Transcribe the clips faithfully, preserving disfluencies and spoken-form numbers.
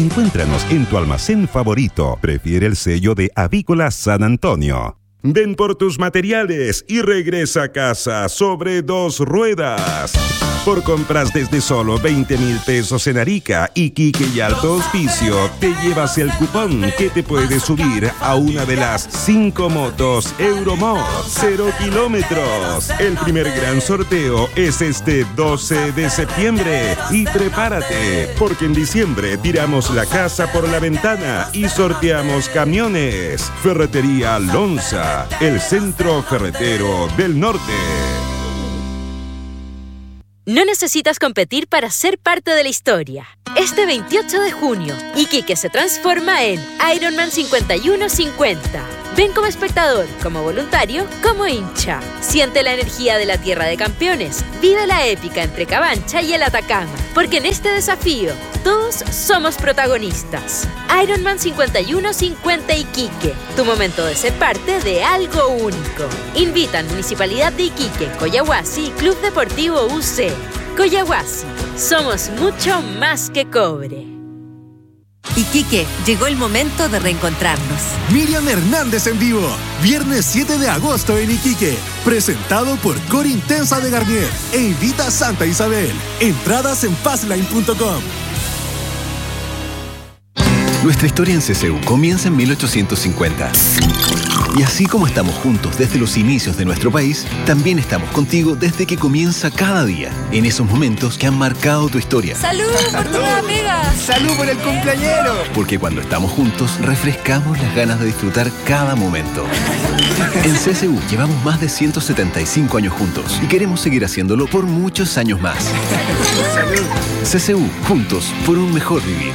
Encuéntranos en tu almacén favorito. Prefiere el sello de Avícola San Antonio. Ven por tus materiales y regresa a casa sobre dos ruedas. Por compras desde solo veinte mil pesos en Arica, Iquique y Alto Hospicio, te llevas el cupón que te puede subir a una de las cinco motos Euromod cero kilómetros. El primer gran sorteo es este doce de septiembre. Y prepárate, porque en diciembre tiramos la casa por la ventana y sorteamos camiones. Ferretería Lonza, el centro ferretero del norte. No necesitas competir para ser parte de la historia. Este veintiocho de junio, Iquique se transforma en Ironman cincuenta y uno cincuenta. Ven como espectador, como voluntario, como hincha. Siente la energía de la tierra de campeones. Vive la épica entre Cabancha y el Atacama. Porque en este desafío, todos somos protagonistas. Ironman cincuenta y uno cincuenta Iquique. Tu momento de ser parte de algo único. Invitan Municipalidad de Iquique, Coyahuasi y Club Deportivo U C. Coyahuasi, somos mucho más que cobre. Iquique, llegó el momento de reencontrarnos. Miriam Hernández en vivo, viernes siete de agosto en Iquique. Presentado por Core Intensa de Garnier e invita a Santa Isabel. Entradas en fastline punto com. Nuestra historia en C C U comienza en mil ochocientos cincuenta. Y así como estamos juntos desde los inicios de nuestro país, también estamos contigo desde que comienza cada día, en esos momentos que han marcado tu historia. ¡Salud por tu nueva pega! ¡Salud por el cumpleañero! Porque cuando estamos juntos, refrescamos las ganas de disfrutar cada momento. En C C U llevamos más de ciento setenta y cinco años juntos y queremos seguir haciéndolo por muchos años más. ¡Salud! C C U, juntos por un mejor vivir.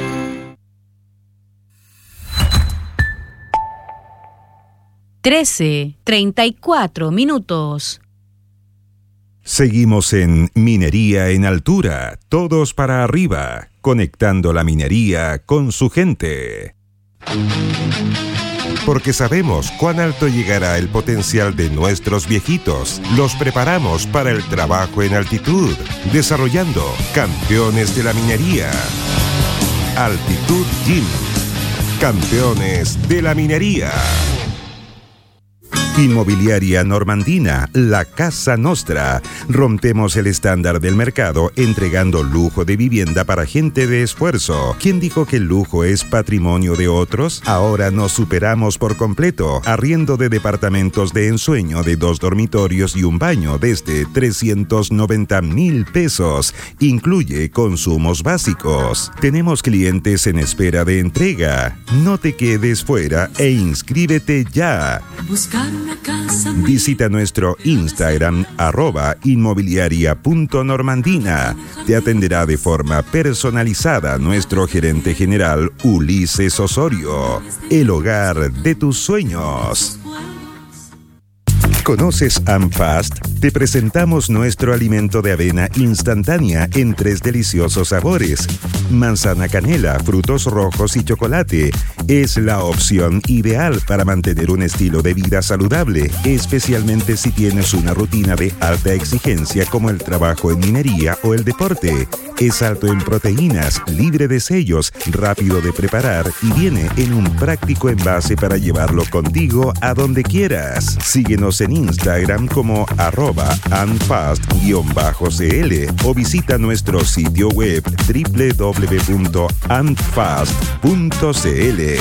trece, treinta y cuatro minutos. Seguimos en Minería en Altura, todos para arriba, conectando la minería con su gente. Porque sabemos cuán alto llegará el potencial de nuestros viejitos. Los preparamos para el trabajo en altitud, desarrollando campeones de la minería. Altitud Gym. Campeones de la minería. Inmobiliaria Normandina, la Casa Nostra. Rompemos el estándar del mercado entregando lujo de vivienda para gente de esfuerzo. ¿Quién dijo que el lujo es patrimonio de otros? Ahora nos superamos por completo. Arriendo de departamentos de ensueño de dos dormitorios y un baño desde trescientos noventa mil pesos. Incluye consumos básicos. Tenemos clientes en espera de entrega. No te quedes fuera e inscríbete ya. Buscar Visita nuestro Instagram, arroba inmobiliaria.normandina. Te atenderá de forma personalizada nuestro gerente general Ulises Osorio. El hogar de tus sueños. ¿Conoces AmFast? Te presentamos nuestro alimento de avena instantánea en tres deliciosos sabores. Manzana canela, frutos rojos y chocolate. Es la opción ideal para mantener un estilo de vida saludable, especialmente si tienes una rutina de alta exigencia como el trabajo en minería o el deporte. Es alto en proteínas, libre de sellos, rápido de preparar y viene en un práctico envase para llevarlo contigo a donde quieras. Síguenos en Instagram como arroba anfast-cl o visita nuestro sitio web doble u doble u doble u punto anfast punto c l.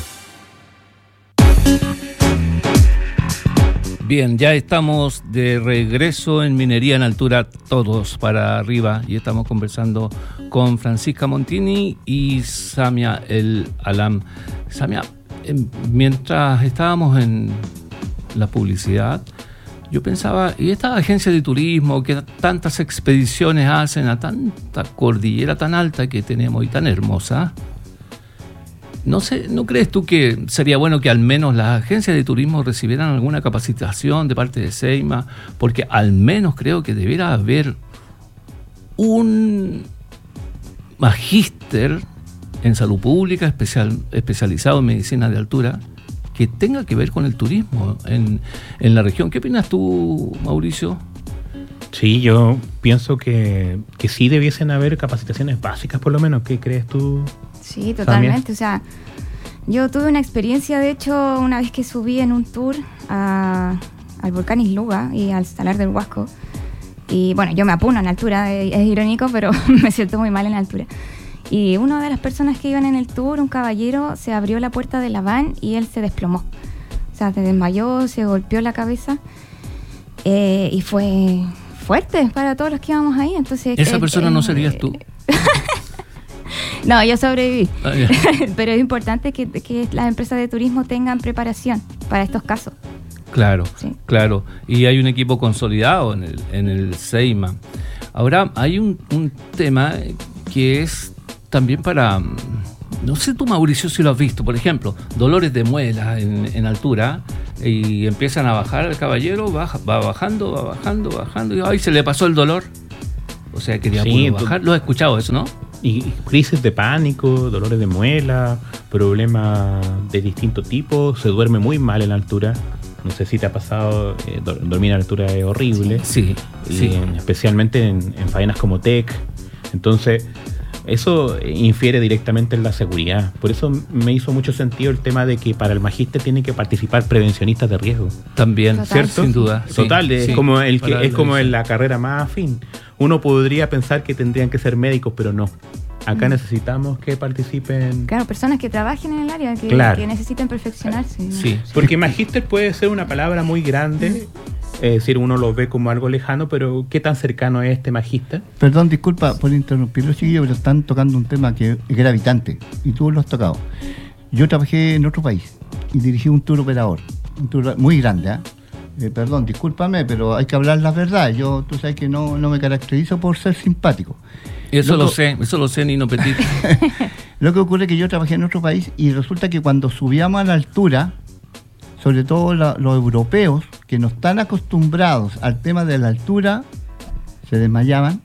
Bien, ya estamos de regreso en Minería en Altura, todos para arriba, y estamos conversando con Francisca Montini y Samia El Alam. Samia, mientras estábamos en la publicidad, yo pensaba, y estas agencias de turismo que tantas expediciones hacen a tanta cordillera tan alta que tenemos y tan hermosa, no sé, ¿no crees tú que sería bueno que al menos las agencias de turismo recibieran alguna capacitación de parte de SEIMA? Porque al menos creo que debiera haber un magíster en salud pública especial, especializado en medicina de altura que tenga que ver con el turismo en, en la región. ¿Qué opinas tú, Mauricio? Sí, yo pienso que, que sí debiesen haber capacitaciones básicas, por lo menos. ¿Qué crees tú? Sí, totalmente. O sea, yo tuve una experiencia, de hecho, una vez que subí en un tour a, al volcán Isluga y al Salar del Huasco. Y bueno, yo me apuno en altura, es, es irónico, pero me siento muy mal en altura. Y una de las personas que iban en el tour, un caballero, se abrió la puerta de la van y él se desplomó. O sea, se desmayó, se golpeó la cabeza eh, y fue fuerte para todos los que íbamos ahí. Entonces, Esa eh, persona eh, no serías tú. No, yo sobreviví. Ah, yeah. Pero es importante que, que las empresas de turismo tengan preparación para estos casos. Claro, sí. claro. Y hay un equipo consolidado en el, en el SEIMA. Ahora, hay un, un tema que es también para... No sé tú, Mauricio, si lo has visto. Por ejemplo, dolores de muela en, en altura y empiezan a bajar el caballero, baja, va bajando, va bajando, bajando y ¡ay! Se le pasó el dolor. O sea, quería sí, bajar. Lo has escuchado eso, ¿no? Y crisis de pánico, dolores de muela, problemas de distinto tipo, se duerme muy mal en la altura. No sé si te ha pasado, eh, dormir en altura es horrible. Sí, y sí. En, especialmente en, en faenas como T E C. Entonces, eso infiere directamente en la seguridad. Por eso me hizo mucho sentido el tema de que para el magíster tienen que participar prevencionistas de riesgo. También, Total. ¿cierto? Sin duda. Total, sí, es sí. como el que Para es como el... en la carrera más afín. Uno podría pensar que tendrían que ser médicos, pero no. Acá mm. necesitamos que participen... Claro, personas que trabajen en el área, que, claro. que necesiten perfeccionarse. Sí, porque magíster puede ser una palabra muy grande, es decir, uno lo ve como algo lejano, pero ¿qué tan cercano es este magíster? Perdón, disculpa por interrumpirlo, chiquillos, pero están tocando un tema que es gravitante, y tú lo has tocado. Yo trabajé en otro país y dirigí un tour operador, un tour muy grande, ¿eh? Eh, perdón, discúlpame, pero hay que hablar la verdad. Yo, tú sabes que no, no me caracterizo por ser simpático. Eso lo, lo sé, eso lo sé, Nino Petit. Lo que ocurre es que yo trabajé en otro país y resulta que cuando subíamos a la altura, sobre todo la, los europeos, que no están acostumbrados al tema de la altura, se desmayaban,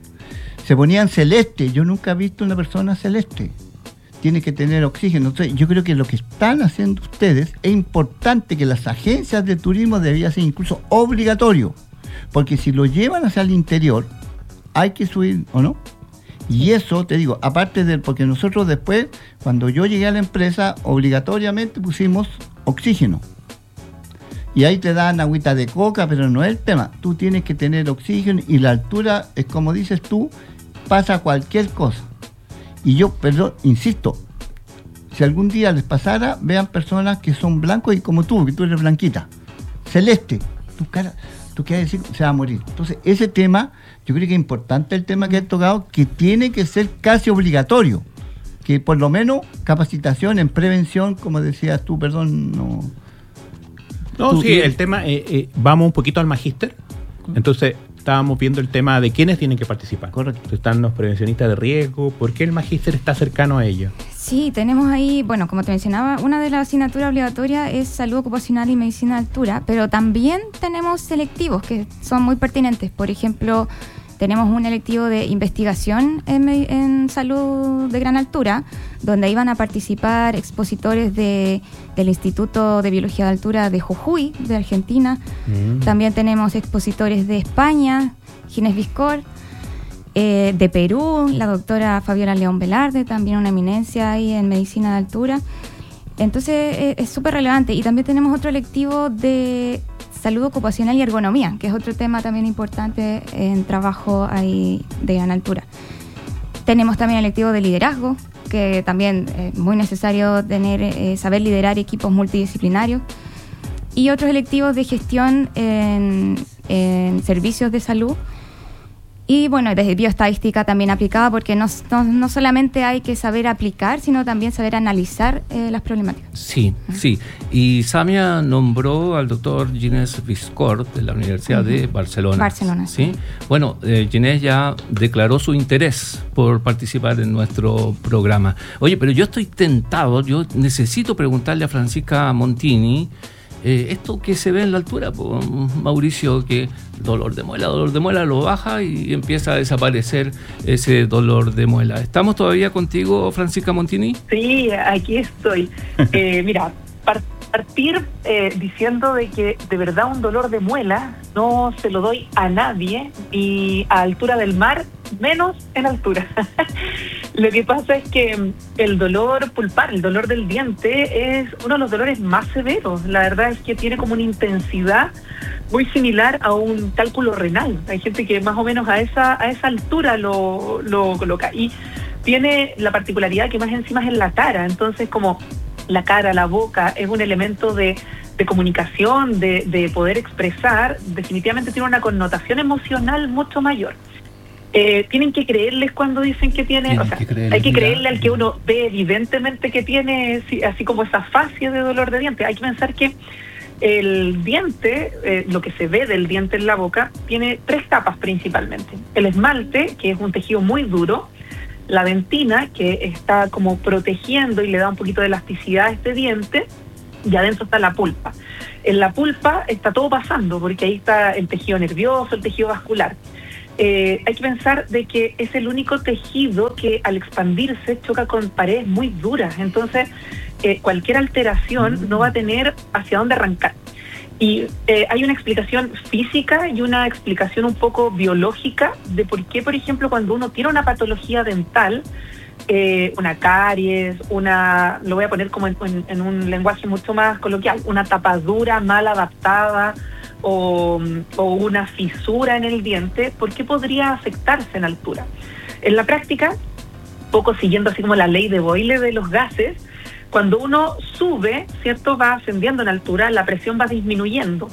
se ponían celeste. Yo nunca he visto una persona celeste. Tiene que tener oxígeno. Entonces, yo creo que lo que están haciendo ustedes es importante que las agencias de turismo deberían ser incluso obligatorio, porque si lo llevan hacia el interior, hay que subir, ¿o no? Y eso, te digo, aparte de, porque nosotros después, cuando yo llegué a la empresa, obligatoriamente pusimos oxígeno. Y ahí te dan agüita de coca, pero no es el tema. Tú tienes que tener oxígeno y la altura, es como dices tú, pasa cualquier cosa. Y yo, perdón, insisto, si algún día les pasara, vean personas que son blancos y como tú, que tú eres blanquita, celeste, tu cara, tú quieres decir, se va a morir. Entonces, ese tema, yo creo que es importante el tema que he tocado, que tiene que ser casi obligatorio, que por lo menos capacitación en prevención, como decías tú, perdón, no... No, tú, sí, y... el tema, eh, eh, vamos un poquito al magíster, entonces... Estábamos viendo el tema de quiénes tienen que participar. Correcto. Están los prevencionistas de riesgo. ¿Por qué el magíster está cercano a ellos? Sí, tenemos ahí, bueno, como te mencionaba, una de las asignaturas obligatorias es salud ocupacional y medicina de altura, pero también tenemos selectivos que son muy pertinentes. Por ejemplo, tenemos un electivo de investigación en, en salud de gran altura, donde iban a participar expositores de, del Instituto de Biología de Altura de Jujuy, de Argentina. Mm. También tenemos expositores de España, Ginés Viscor, eh, de Perú, la doctora Fabiola León Velarde, también una eminencia ahí en medicina de altura. Entonces eh, es súper relevante. Y también tenemos otro electivo de salud ocupacional y ergonomía, que es otro tema también importante en trabajo ahí de gran altura. Tenemos también el electivo de liderazgo, que también es muy necesario tener, eh, saber liderar equipos multidisciplinarios. Y otros electivos de gestión en, en servicios de salud. Y bueno, desde bioestadística también aplicada, porque no, no, no solamente hay que saber aplicar, sino también saber analizar eh, las problemáticas. Sí, uh-huh. sí. Y Samia nombró al doctor Ginés Viscor de la Universidad uh-huh. de Barcelona. Barcelona. ¿Sí? Bueno, eh, Ginés ya declaró su interés por participar en nuestro programa. Oye, pero yo estoy tentado, yo necesito preguntarle a Francisca Montini, Eh, esto que se ve en la altura, pues, Mauricio, que dolor de muela, dolor de muela, lo baja y empieza a desaparecer ese dolor de muela. ¿Estamos todavía contigo, Francisca Montini? Sí, aquí estoy. Eh, mira, partir eh, diciendo de que de verdad un dolor de muela no se lo doy a nadie, ni a altura del mar, menos en altura. Lo que pasa es que el dolor pulpar, el dolor del diente, es uno de los dolores más severos. La verdad es que tiene como una intensidad muy similar a un cálculo renal. Hay gente que más o menos a esa a esa altura lo, lo coloca. Y tiene la particularidad que más encima es en la cara. Entonces, como la cara, la boca, es un elemento de, de comunicación, de, de poder expresar, definitivamente tiene una connotación emocional mucho mayor. Eh, tienen que creerles cuando dicen que tiene, tienen o sea, que hay que creerle al que uno ve evidentemente que tiene, así como esa fascia de dolor de diente. Hay que pensar que el diente, eh, lo que se ve del diente en la boca, tiene tres capas principalmente. El esmalte, que es un tejido muy duro, la dentina, que está como protegiendo y le da un poquito de elasticidad a este diente, y adentro está la pulpa. En la pulpa está todo pasando, porque ahí está el tejido nervioso, el tejido vascular. Eh, hay que pensar de que es el único tejido que al expandirse choca con paredes muy duras, entonces eh, cualquier alteración no va a tener hacia dónde arrancar. Y eh, hay una explicación física y una explicación un poco biológica de por qué, por ejemplo, cuando uno tiene una patología dental, eh, una caries, una, lo voy a poner como en, en, en un lenguaje mucho más coloquial, una tapadura mal adaptada, O, o una fisura en el diente, ¿por qué podría afectarse en altura? En la práctica, poco siguiendo así como la ley de Boyle de los gases, cuando uno sube, ¿cierto?, va ascendiendo en altura, la presión va disminuyendo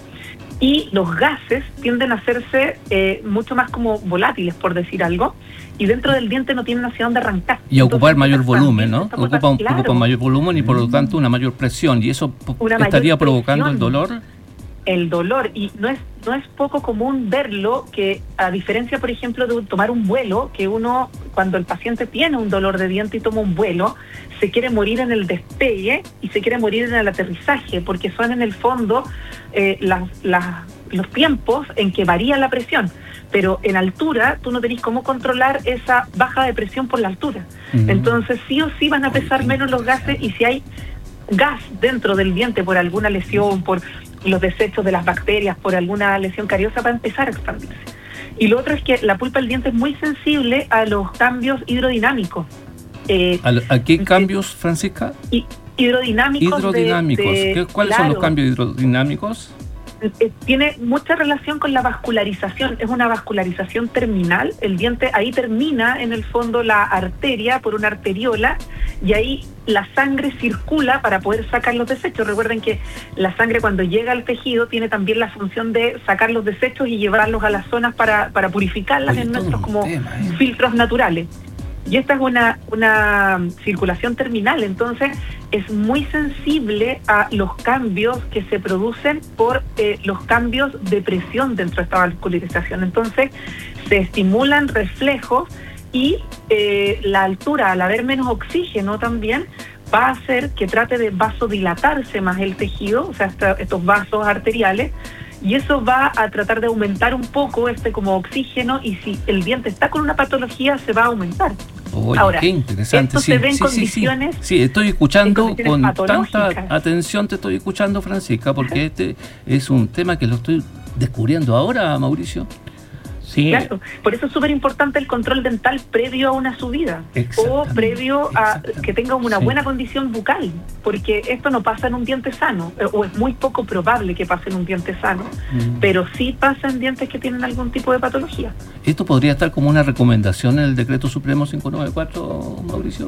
y los gases tienden a hacerse eh, mucho más como volátiles, por decir algo, y dentro del diente no tienen hacia dónde arrancar. Y a ocupar mayor volumen, ¿no? Ocupa un, claro. ocupa mayor volumen y por lo tanto una mayor presión, y eso Una estaría provocando el dolor. El dolor, y no es no es poco común verlo, que a diferencia, por ejemplo, de tomar un vuelo, que uno, cuando el paciente tiene un dolor de diente y toma un vuelo, se quiere morir en el despegue y se quiere morir en el aterrizaje, porque son en el fondo eh, las, las, los tiempos en que varía la presión, pero en altura tú no tenés cómo controlar esa baja de presión por la altura. Uh-huh. Entonces sí o sí van a pesar menos los gases, y si hay gas dentro del diente por alguna lesión, por los desechos de las bacterias, por alguna lesión cariosa, va a empezar a expandirse. Y lo otro es que la pulpa del diente es muy sensible a los cambios hidrodinámicos. Eh, ¿A, ¿A qué cambios, Francisca? Y, hidrodinámicos. Hidrodinámicos. De, de, ¿Cuáles claro, son los cambios hidrodinámicos? Eh, tiene mucha relación con la vascularización, es una vascularización terminal. El diente, ahí termina en el fondo la arteria por una arteriola, y ahí la sangre circula para poder sacar los desechos. Recuerden que la sangre, cuando llega al tejido, tiene también la función de sacar los desechos y llevarlos a las zonas para, para purificarlas. Oye, en nuestros como tema, ¿eh? filtros naturales. Y esta es una, una circulación terminal, entonces es muy sensible a los cambios que se producen por eh, los cambios de presión dentro de esta vascularización. Entonces se estimulan reflejos, y eh, la altura, al haber menos oxígeno también, va a hacer que trate de vasodilatarse más el tejido, o sea, esta, estos vasos arteriales, y eso va a tratar de aumentar un poco este como oxígeno, y si el diente está con una patología se va a aumentar. Oye, ahora, qué interesante. esto Sí, se ve en sí, sí, condiciones... Sí, sí, estoy escuchando con patológicas. tanta atención, te estoy escuchando, Francisca, porque este es un tema que lo estoy descubriendo ahora, Mauricio. Sí. Claro, por eso es súper importante el control dental previo a una subida, o previo a que tenga una sí. buena condición bucal, porque esto no pasa en un diente sano, o es muy poco probable que pase en un diente sano, mm. pero sí pasa en dientes que tienen algún tipo de patología. ¿Esto podría estar como una recomendación en el Decreto Supremo quinientos noventa y cuatro, Mauricio?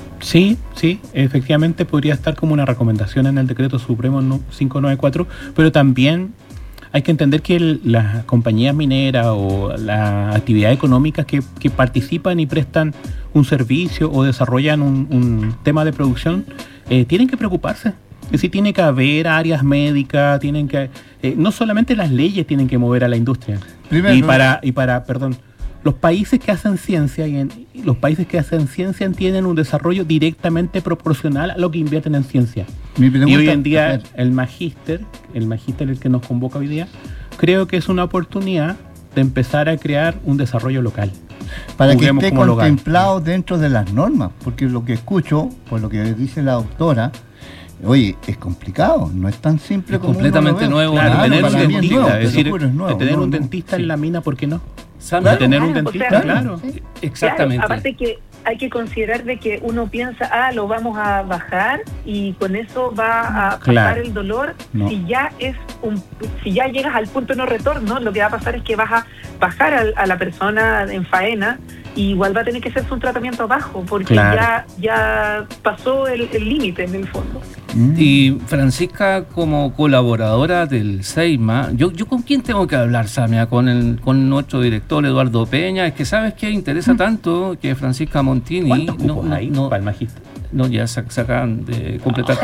Sí, sí, efectivamente podría estar como una recomendación en el Decreto Supremo quinientos noventa y cuatro, pero también hay que entender que el, las compañías mineras o las actividades económicas que, que participan y prestan un servicio o desarrollan un, un tema de producción, eh, tienen que preocuparse. Es decir, tiene que haber áreas médicas, tienen que eh, no solamente las leyes tienen que mover a la industria. Primero, y para y para, perdón, los países que hacen ciencia y en, los países que hacen ciencia tienen un desarrollo directamente proporcional a lo que invierten en ciencia. Y hoy en día el magíster, el magíster el que nos convoca hoy día, creo que es una oportunidad de empezar a crear un desarrollo local. Para que esté contemplado local dentro de las normas, porque lo que escucho, por lo que dice la doctora, oye, es complicado, no es tan simple es como completamente nuevo. Claro, tener un dentista, nuevo, es decir, es nuevo, tener no, un no, dentista sí. en la mina, ¿por qué no? Claro, tener claro, un dentista, o sea, claro. Sí. Exactamente. Claro, aparte que hay que considerar de que uno piensa, ah, lo vamos a bajar y con eso va a Claro. pasar el dolor. No. Si ya es un, si ya llegas al punto de no retorno, lo que va a pasar es que vas a bajar a, a la persona en faena y igual va a tener que hacerse un tratamiento bajo porque Claro. ya, ya pasó el el límite en el fondo. Y Francisca, como colaboradora del SEIMA, yo, yo ¿con quién tengo que hablar, Samia? Con el con nuestro director Eduardo Peña. Es que sabes que interesa tanto que Francisca Montini. ¿Cuántos cupos no, hay no, para el magíster? no, ya se, se acaban de completar.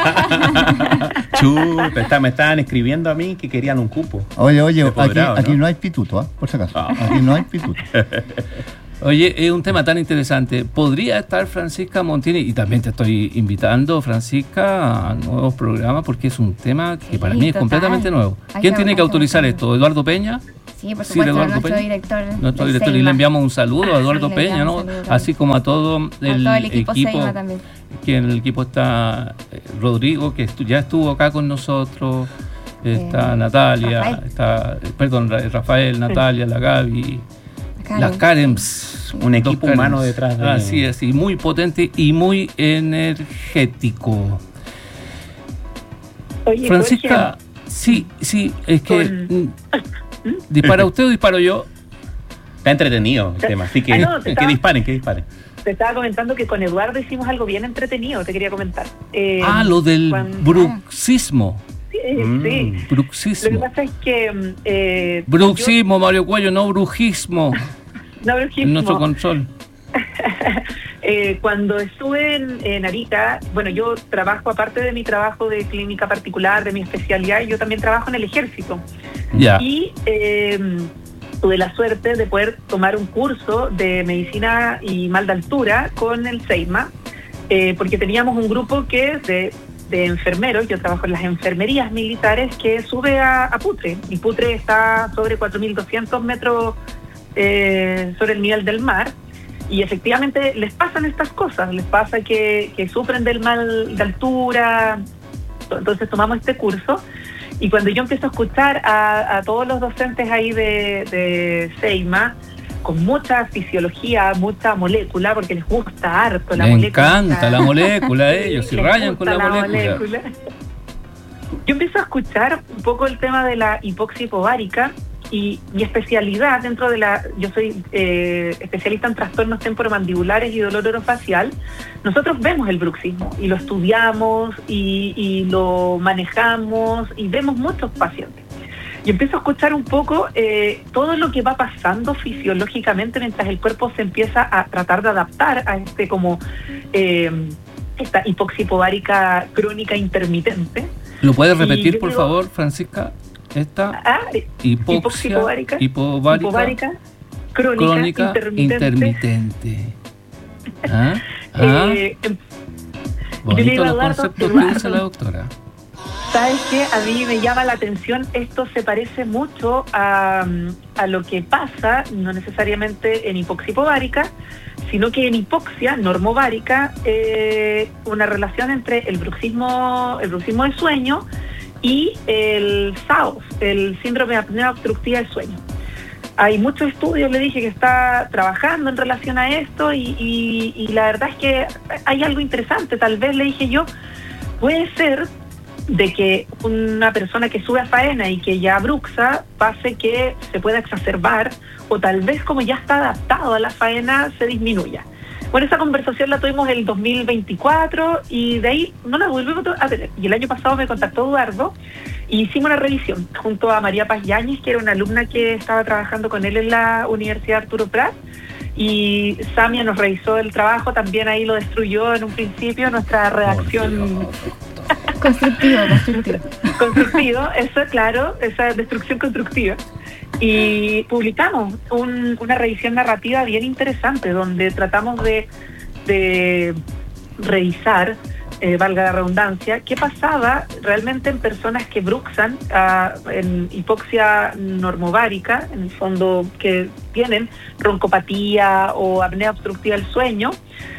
Chuta, está- me estaban escribiendo a mí que querían un cupo. Oye, oye, De aquí, poderado, aquí ¿no? no hay pituto, ¿ah? Por si acaso. Ah. Aquí no hay pituto. Oye, es un tema tan interesante. ¿Podría estar Francisca Montini? Y también te estoy invitando, Francisca, a nuevos programas porque es un tema que Sí, para mí es total. completamente nuevo. Hay ¿Quién que tiene que hablar autorizar con- esto? ¿Eduardo Peña? Sí, por Sí, supuesto, Eduardo nuestro Peña. director. Nuestro del director, y SEIMA. le enviamos un saludo a Sí, Eduardo le Peña, enviamos ¿no? un saludo Así como a todo el, A todo el equipo SEIMA también. que en el equipo está eh, Rodrigo, que estu- ya estuvo acá con nosotros, está Eh, Natalia, Rafael. está, eh, perdón, Ra- Rafael, Natalia, la Gaby, Karen. las Karems. Un equipo Dos Karems. humano detrás de- Así es, y muy potente y muy energético. Oye, Francisca, Jorge, sí, sí, es que... Con- mm, ¿dispara usted o disparo yo? Está entretenido el tema, así que, Ah, no, te que estaba- disparen, que disparen. te estaba comentando que con Eduardo hicimos algo bien entretenido, te quería comentar. Eh, Ah, lo del cuando- bruxismo. Sí, Mm. sí. Lo que Bruxismo. pasa es que... mm, Eh, Bruxismo, Mario Cuello, no brujismo. yo- no, bruxismo. En nuestro control. Eh, cuando estuve en, en Arica, bueno, yo trabajo, aparte de mi trabajo de clínica particular, de mi especialidad, yo también trabajo en el ejército. Ya. Y eh, tuve la suerte de poder tomar un curso de medicina y mal de altura con el SEIMA, eh, porque teníamos un grupo que es de, de enfermeros, yo trabajo en las enfermerías militares, que sube a, a Putre. Y Putre está sobre cuatro mil doscientos metros eh, sobre el nivel del mar. Y efectivamente les pasan estas cosas, les pasa que, que sufren del mal de altura. Entonces tomamos este curso y cuando yo empiezo a escuchar a, a todos los docentes ahí de, de SEIMA, con mucha fisiología, mucha molécula, porque les gusta harto la Le molécula. encanta la molécula a ellos, si Les rayan con gusta la, molécula. Yo empiezo a escuchar un poco el tema de la hipoxia hipovárica y mi especialidad dentro de la... Yo soy eh, especialista en trastornos temporomandibulares y dolor orofacial. Nosotros vemos el bruxismo y lo estudiamos y, y lo manejamos y vemos muchos pacientes. Y empiezo a escuchar un poco eh, todo lo que va pasando fisiológicamente mientras el cuerpo se empieza a tratar de adaptar a este como eh, esta hipoxia hipovárica crónica intermitente. ¿Lo puedes Y repetir, yo por digo- favor, Francisca? Esta Ah, hipoxia hipoxia hipovárica, hipovárica, hipovárica, crónica, crónica intermitente. intermitente. ¿Ah? ¿Ah? Eh, em, yo le Bonito digo a los Eduardo, conceptos que Eduardo, dice la doctora. ¿sabes qué? A mí me llama la atención, esto se parece mucho a, a lo que pasa, no necesariamente en hipoxia hipovárica, sino que en hipoxia normovárica, eh, una relación entre el bruxismo, el bruxismo de sueño y el S A O S, el síndrome de apnea obstructiva del sueño. Hay muchos estudios, le dije, que está trabajando en relación a esto y, y, y la verdad es que hay algo interesante. Tal vez, le dije yo, puede ser de que una persona que sube a faena y que ya bruxa pase que se pueda exacerbar o tal vez como ya está adaptado a la faena se disminuya. Bueno, esa conversación la tuvimos el dos mil veinticuatro y de ahí no la volvimos a tener. Y el año pasado me contactó Eduardo y hicimos una revisión junto a María Paz Yáñez, que era una alumna que estaba trabajando con él en la Universidad Arturo Prat. Y Samia nos revisó el trabajo, también ahí lo destruyó en un principio nuestra redacción. Constructivo, constructivo. Constructivo, eso, claro, esa destrucción constructiva. Y publicamos un, una revisión narrativa bien interesante donde tratamos de, de revisar, eh, valga la redundancia, qué pasaba realmente en personas que bruxan uh, en hipoxia normovárica, en el fondo que tienen roncopatía o apnea obstructiva del sueño.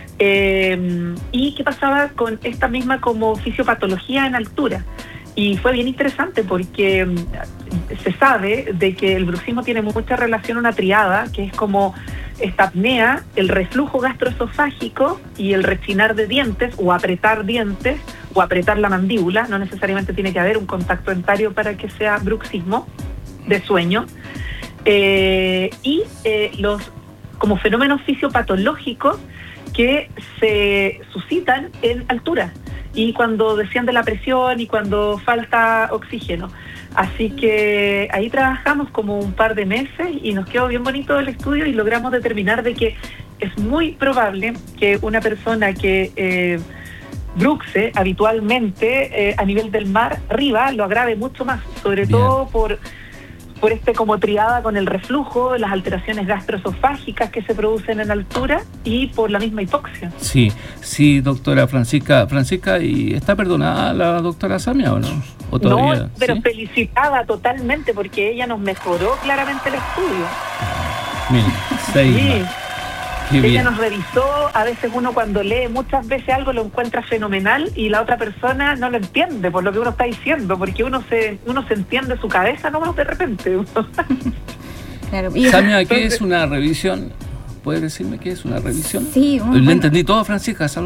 Eh, y qué pasaba con esta misma como fisiopatología en altura. Y fue bien interesante porque se sabe de que el bruxismo tiene mucha relación a una triada, que es como esta apnea, el reflujo gastroesofágico y el rechinar de dientes o apretar dientes o apretar la mandíbula, no necesariamente tiene que haber un contacto dentario para que sea bruxismo de sueño, eh, y eh, los como fenómenos fisiopatológicos que se suscitan en altura y cuando desciende la presión y cuando falta oxígeno. Así que ahí trabajamos como un par de meses y nos quedó bien bonito el estudio y logramos determinar de que es muy probable que una persona que eh, bruxe habitualmente eh, a nivel del mar arriba lo agrave mucho más, sobre Bien. todo por... por este como triada con el reflujo, las alteraciones gastroesofágicas que se producen en altura y por la misma hipoxia. Sí, sí, doctora Francisca. Francisca, ¿y está perdonada la doctora Samia o no? ¿O todavía? No, pero ¿sí? felicitada totalmente porque ella nos mejoró claramente el estudio. Mira, seis sí. más. Qué Ella bien. nos revisó, a veces uno cuando lee muchas veces algo lo encuentra fenomenal y la otra persona no lo entiende por lo que uno está diciendo, porque uno se uno se entiende su cabeza nomás de repente. Claro, y Samia, ¿qué entonces- es una revisión? ¿Puedes decirme qué es una revisión? Sí, un- Le bueno. entendí todo, Francisca.